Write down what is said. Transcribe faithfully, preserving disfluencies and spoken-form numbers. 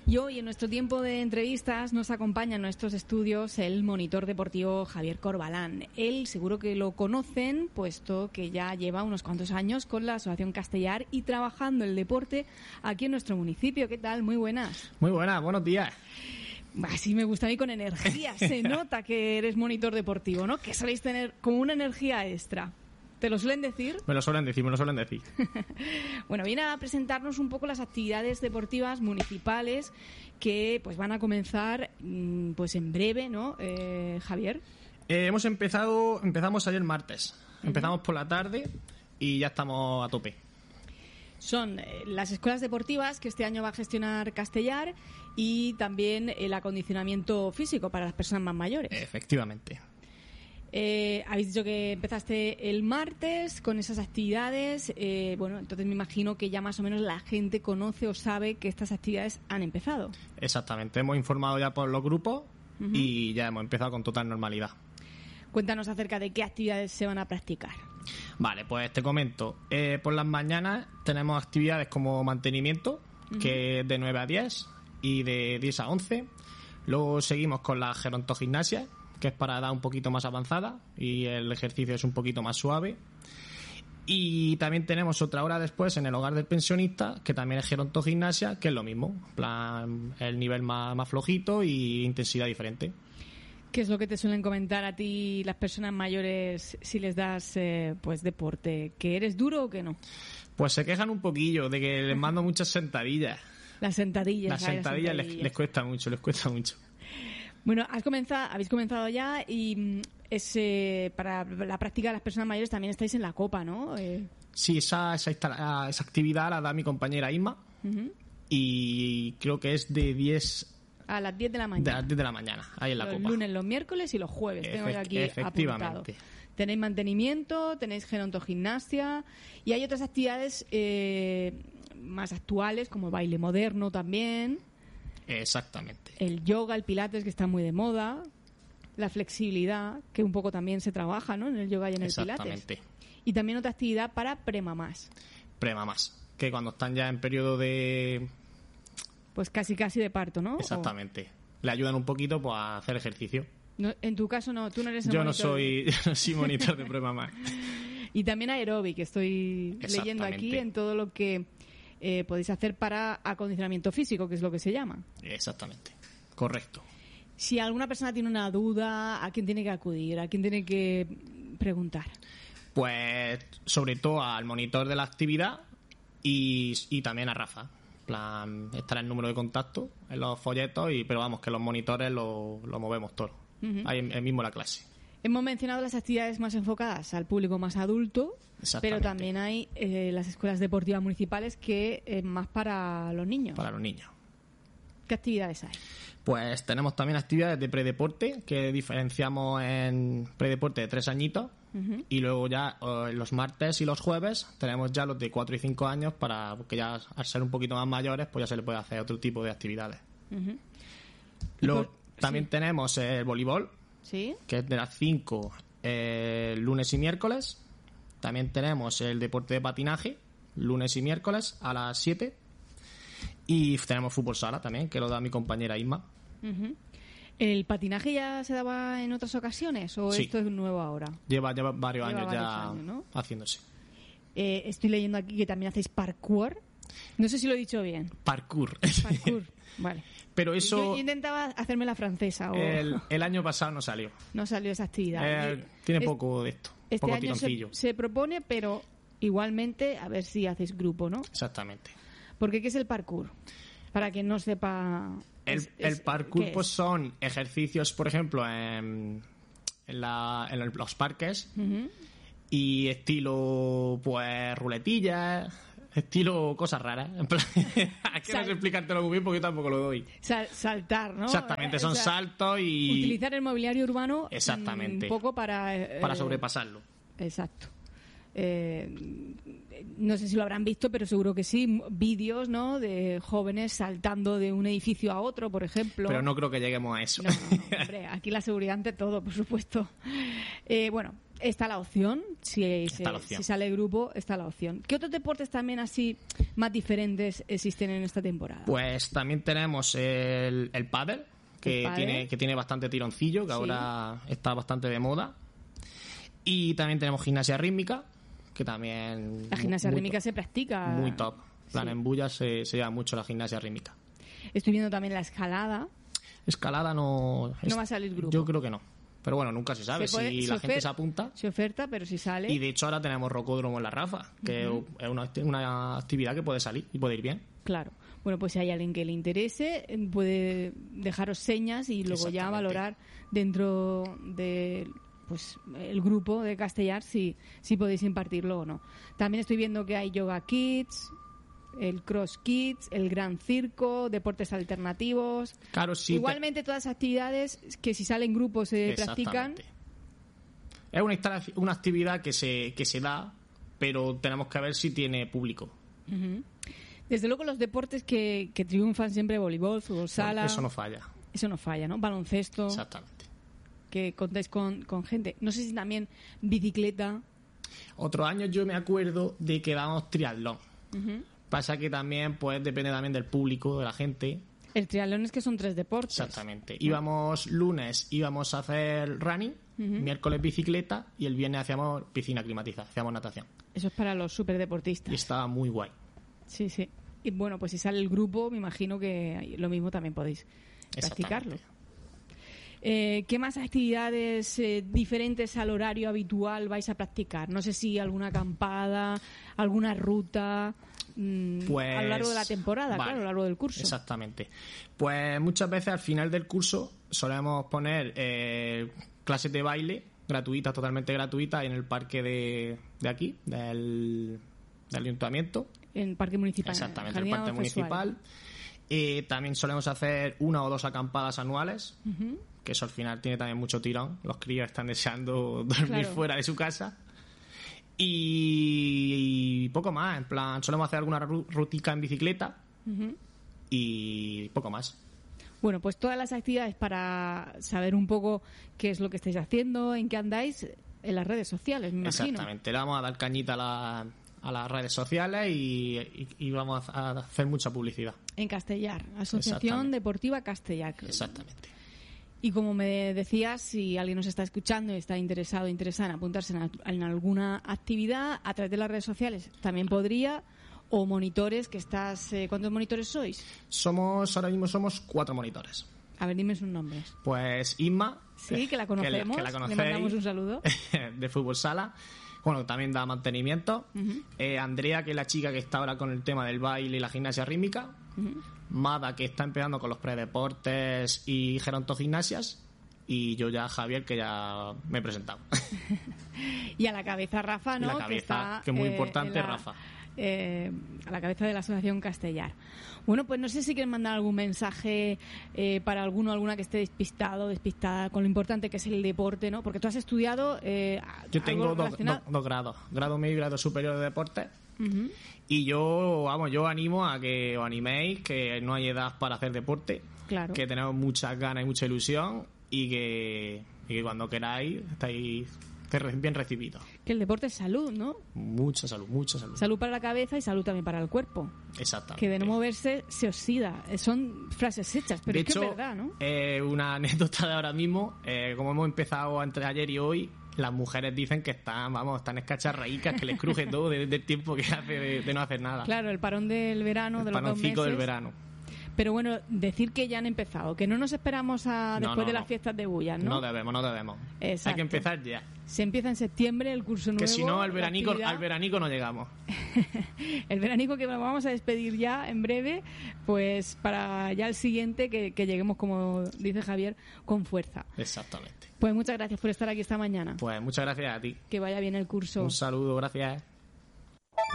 Y hoy, en nuestro tiempo de entrevistas, nos acompaña en nuestros estudios el monitor deportivo Javier Corbalán. Él seguro que lo conocen, puesto que ya lleva unos cuantos años con la Asociación Castellar y trabajando el deporte aquí en nuestro municipio. ¿Qué tal? Muy buenas. Muy buenas, buenos días. Así me gusta a mí, con energía. Se nota que eres monitor deportivo, ¿no? Que soléis tener como una energía extra. ¿Te lo suelen decir? Me lo suelen decir, me lo suelen decir. Bueno, viene a presentarnos un poco las actividades deportivas municipales que pues van a comenzar pues en breve, ¿no, eh, Javier? Eh, hemos empezado, empezamos ayer martes. Uh-huh. Empezamos por la tarde y ya estamos a tope. Son eh, las escuelas deportivas que este año va a gestionar Castellar y también el acondicionamiento físico para las personas más mayores. Efectivamente. Eh, habéis dicho que empezaste el martes con esas actividades. Eh, bueno, entonces me imagino que ya más o menos la gente conoce o sabe que estas actividades han empezado. Exactamente, hemos informado ya por los grupos uh-huh. y ya hemos empezado con total normalidad. Cuéntanos acerca de qué actividades se van a practicar. Vale, pues te comento. Eh, por las mañanas tenemos actividades como mantenimiento, uh-huh. que es de nueve a diez y de diez a once. Luego seguimos con la gerontogimnasia, que es para edad un poquito más avanzada y el ejercicio es un poquito más suave. Y también tenemos otra hora después en el hogar del pensionista, que también es gerontogimnasia, que es lo mismo, en plan, el nivel más, más flojito y intensidad diferente. ¿Qué es lo que te suelen comentar a ti las personas mayores si les das eh, pues deporte? ¿Que eres duro o que no? Pues se quejan un poquillo de que les mando muchas sentadillas. Las sentadillas. Las sentadillas, las sentadillas. Les, les cuesta mucho, les cuesta mucho. Bueno, has comenzado, habéis comenzado ya y es, eh, para la práctica de las personas mayores también estáis en la Copa, ¿no? Eh... Sí, esa, esa, esa actividad la da mi compañera Isma uh-huh. y creo que es de diez... A las diez de la mañana. De las diez de la mañana, ahí en la los Copa. Los lunes, los miércoles y los jueves, Efect- tengo yo aquí efectivamente. apuntado. Tenéis mantenimiento, tenéis gerontogimnasia y hay otras actividades eh, más actuales como baile moderno también. Exactamente. El yoga, el pilates, que está muy de moda. La flexibilidad, que un poco también se trabaja, ¿no? En el yoga y en el pilates. Exactamente. Y también otra actividad para premamás. Premamás, que cuando están ya en periodo de... Pues casi casi de parto, ¿no? Exactamente. O... Le ayudan un poquito pues, a hacer ejercicio. No, en tu caso no, tú no eres el Yo monitor. no soy, yo no soy monitor de premamás. Y también aeróbic, que estoy leyendo aquí en todo lo que... Eh, podéis hacer para acondicionamiento físico, que es lo que se llama. Exactamente, correcto. Si alguna persona tiene una duda, ¿a quién tiene que acudir? ¿A quién tiene que preguntar? Pues sobre todo al monitor de la actividad y, y también a Rafa. En plan, estará el número de contacto en los folletos, y pero vamos, que los monitores lo, lo movemos todo. Uh-huh. Ahí mismo la clase. Hemos mencionado las actividades más enfocadas al público más adulto, pero también hay eh, las escuelas deportivas municipales que es más para los niños. Para los niños. ¿Qué actividades hay? Pues tenemos también actividades de predeporte, que diferenciamos en predeporte de tres añitos, uh-huh. y luego ya eh, los martes y los jueves tenemos ya los de cuatro y cinco años, para porque ya al ser un poquito más mayores pues ya se le puede hacer otro tipo de actividades. Uh-huh. Luego por, también sí. tenemos el voleibol. ¿Sí? Que es de las cinco eh, lunes y miércoles. También tenemos el deporte de patinaje, lunes y miércoles a las siete. Y tenemos fútbol sala también, que lo da mi compañera Isma. Uh-huh. ¿El patinaje ya se daba en otras ocasiones o sí. esto es nuevo ahora? Lleva, lleva varios lleva años varios ya años, ¿no? haciéndose. Eh, estoy leyendo aquí que también hacéis parkour. No sé si lo he dicho bien. Parkour. Parkour, vale. Pero eso... Yo intentaba hacerme la francesa. O... El, el año pasado no salió. No salió esa actividad. Eh, tiene es, poco de esto. Este poco año se, se propone, pero igualmente a ver si hacéis grupo, ¿no? Exactamente. Porque ¿qué es el parkour? Para quien no sepa... El, es, el es, parkour pues son ejercicios, por ejemplo, en, en, la, en los parques, uh-huh. y estilo, pues, ruletillas... Estilo cosas raras. En plan, es que Sal- no sé explicártelo muy bien porque yo tampoco lo doy. Sal- saltar, ¿no? Exactamente, son o sea, saltos y... Utilizar el mobiliario urbano Exactamente. un poco para... Eh, para sobrepasarlo. Exacto. Eh, no sé si lo habrán visto, pero seguro que sí. Vídeos, ¿no? De jóvenes saltando de un edificio a otro, por ejemplo. Pero no creo que lleguemos a eso. No, no, no, hombre, aquí la seguridad ante todo, por supuesto. Eh, bueno, Está la opción, si, Está se, la opción. si sale el grupo, está la opción. ¿Qué otros deportes también así más diferentes existen en esta temporada? Pues también tenemos el, el pádel, que El pádel. tiene que tiene bastante tironcillo, que Sí. ahora está bastante de moda. Y también tenemos gimnasia rítmica, que también... La gimnasia muy rítmica top, se practica. Muy top. En plan, Sí. en Bulla se, se lleva mucho la gimnasia rítmica. Estoy viendo también la escalada. Escalada no... No va a salir grupo. Yo creo que no. Pero bueno, nunca se sabe. Se puede- si se la gente ofer- se apunta... Se oferta, pero si sale... Y de hecho ahora tenemos rocódromo en la Rafa, que Ujú. es una, una actividad que puede salir y puede ir bien. Claro. Bueno, pues si hay alguien que le interese, eh, puede dejaros señas y luego ya Exactamente. valorar dentro de pues el grupo de Castellar si, si podéis impartirlo o no. También estoy viendo que hay Yoga Kids, el Cross Kids, el Gran Circo, deportes alternativos. Claro, sí. Igualmente todas las actividades que si salen grupos se practican. Exactamente. Es una, instala- una actividad que se, que se da, pero tenemos que ver si tiene público. Ujú. Desde luego los deportes que, que triunfan siempre, voleibol, fútbol sala, Eso no falla. eso no falla, ¿no? Baloncesto, Exactamente. que contáis con, con gente. No sé si también bicicleta. Otros años yo me acuerdo de que dábamos triatlón. Ujú. Pasa que también, pues, depende también del público, de la gente. El triatlón es que son tres deportes. Exactamente. Íbamos lunes, íbamos a hacer running, Ujú. miércoles bicicleta y el viernes hacíamos piscina climatizada, hacíamos natación. Eso es para los Y superdeportistas. estaba muy guay. Sí, sí. Y bueno, pues si sale el grupo, me imagino que lo mismo también podéis practicarlo. Exactamente. Eh, ¿Qué más actividades eh, diferentes al horario habitual vais a practicar? No sé si alguna acampada, alguna ruta mm, Pues, a lo largo de la temporada, vale. claro, a lo largo del curso. Exactamente. Pues muchas veces al final del curso solemos poner eh, clases de baile gratuitas, totalmente gratuitas, en el parque de, de aquí, del, del ayuntamiento. En Parque Municipal. Exactamente, el Jardín parque Sexual. municipal. Eh, también solemos hacer una o dos acampadas anuales, Ujú. que eso al final tiene también mucho tirón. Los críos están deseando dormir Claro. fuera de su casa. Y, y poco más, en plan, solemos hacer alguna ru- rutica en bicicleta Ujú. y poco más. Bueno, pues todas las actividades para saber un poco qué es lo que estáis haciendo, en qué andáis, en las redes sociales, me imagino. Exactamente, le vamos a dar cañita a, la- a las redes sociales y, y- y vamos a hacer mucha publicidad. En Castellar, Asociación Exactamente. Deportiva Castellar. Exactamente. Y como me decías, si alguien nos está escuchando y está interesado, interesada en apuntarse en, al- en alguna actividad a través de las redes sociales, también podría, o monitores que estás... eh, ¿Cuántos monitores sois? Somos, ahora mismo somos cuatro monitores. A ver, dime sus nombres. Pues Isma, Sí, que la conocemos, que la le conocéis, mandamos un saludo. de fútbol sala. Bueno, también da mantenimiento. Ujú. Eh, Andrea, que es la chica que está ahora con el tema del baile y la gimnasia rítmica. Ujú. Mada, que está empezando con los predeportes y gerontogimnasias. Y yo ya, Javier, que ya me he presentado. Y a la cabeza Rafa, Y ¿no? la que, cabeza, está, que es muy eh, importante, en la- Rafa. eh, a la cabeza de la Asociación Castellar. Bueno, pues no sé si quieren mandar algún mensaje eh, para alguno o alguna que esté despistado, despistada con lo importante que es el deporte, ¿no? Porque tú has estudiado eh, Yo algo tengo dos, relacionado- dos- dos grados. Grado medio y grado superior de deportes. Ujú. Y yo, vamos, yo animo a que os animéis, que no hay edad para hacer deporte. Claro. Que tenemos muchas ganas y mucha ilusión. Y que, y que cuando queráis estáis bien recibidos. Que el deporte es salud, ¿no? Mucha salud, mucha salud. Salud para la cabeza y salud también para el cuerpo. Exactamente. Que de no moverse se oxida. Eh, Son frases hechas, pero de es que hecho, es verdad, ¿no? eh, una anécdota de ahora mismo, eh, como hemos empezado entre ayer y hoy, las mujeres dicen que están, vamos, están escacharraicas, que les cruje todo desde el tiempo que hace de, de no hacer nada. Claro, el parón del verano, el de los dos panoncico meses. del verano. Pero bueno, decir que ya han empezado, que no nos esperamos a No, después no, de no. las fiestas de Bullas, ¿no? No debemos, no debemos. Exacto. Hay que empezar ya. Se empieza en septiembre el curso nuevo. Que si no, al la veranico, actividad. al veranico no llegamos. El veranico que nos vamos a despedir ya en breve, pues para ya el siguiente que, que lleguemos, como dice Javier, con fuerza. Exactamente. Pues muchas gracias por estar aquí esta mañana. Pues muchas gracias a ti. Que vaya bien el curso. Un saludo, gracias.